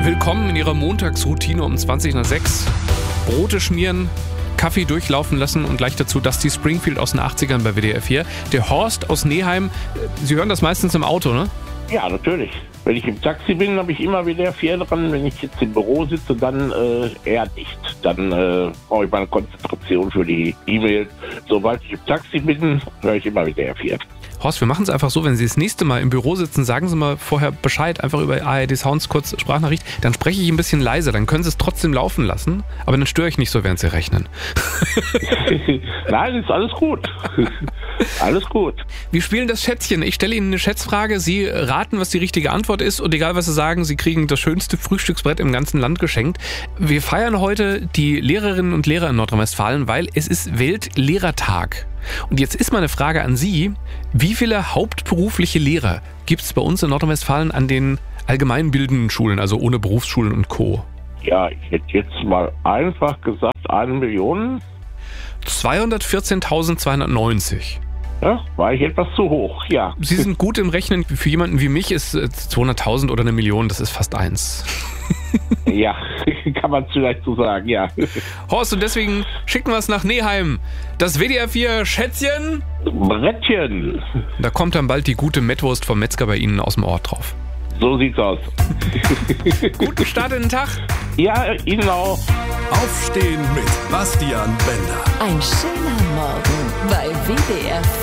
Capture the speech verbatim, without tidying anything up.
willkommen in Ihrer Montagsroutine um zwanzig nach sechs. Brote schmieren, Kaffee durchlaufen lassen und gleich dazu Dusty Springfield aus den achtzigern bei W D R vier. Der Horst aus Neheim, Sie hören das meistens im Auto, ne? Ja, natürlich. Wenn ich im Taxi bin, habe ich immer W D R vier dran. Wenn ich jetzt im Büro sitze, dann äh, eher nicht. Dann äh, brauche ich meine Konzentration für die E-Mails. Sobald ich im Taxi bin, höre ich immer W D R vier. Horst, wir machen es einfach so, wenn Sie das nächste Mal im Büro sitzen, sagen Sie mal vorher Bescheid, einfach über A R D Sounds kurz Sprachnachricht, dann spreche ich ein bisschen leiser, dann können Sie es trotzdem laufen lassen, aber dann störe ich nicht so, während Sie rechnen. Nein, ist alles gut. Alles gut. Wir spielen das Schätzchen. Ich stelle Ihnen eine Schätzfrage, Sie raten, was die richtige Antwort ist und egal, was Sie sagen, Sie kriegen das schönste Frühstücksbrett im ganzen Land geschenkt. Wir feiern heute die Lehrerinnen und Lehrer in Nordrhein-Westfalen, weil es ist Weltlehrertag. Und jetzt ist meine Frage an Sie, wie viele hauptberufliche Lehrer gibt es bei uns in Nordrhein-Westfalen an den allgemeinbildenden Schulen, also ohne Berufsschulen und Co.? Ja, ich hätte jetzt mal einfach gesagt, eine Million. zweihundertvierzehntausendzweihundertneunzig. Ja, war ich etwas zu hoch, ja. Sie sind gut im Rechnen. Für jemanden wie mich ist zweihunderttausend oder eine Million, das ist fast eins. Ja, kann man vielleicht so sagen, ja. Horst, und deswegen schicken wir es nach Neheim. Das W D R vier Schätzchen. Brettchen. Da kommt dann bald die gute Mettwurst vom Metzger bei Ihnen aus dem Ort drauf. So sieht's aus. Guten Start in den Tag. Ja, Ihnen auch. Aufstehen mit Bastian Bender. Ein schöner Morgen bei W D R vier.